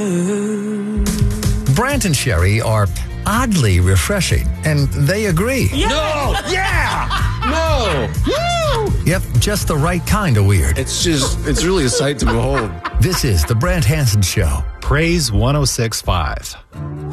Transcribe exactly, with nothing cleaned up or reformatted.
Brant and Sherry are oddly refreshing, and they agree. Yeah. No! Yeah! No! Woo! Yep, just the right kind of weird. It's just, it's really a sight to behold. This is the Brant Hansen Show. Praise one oh six point five.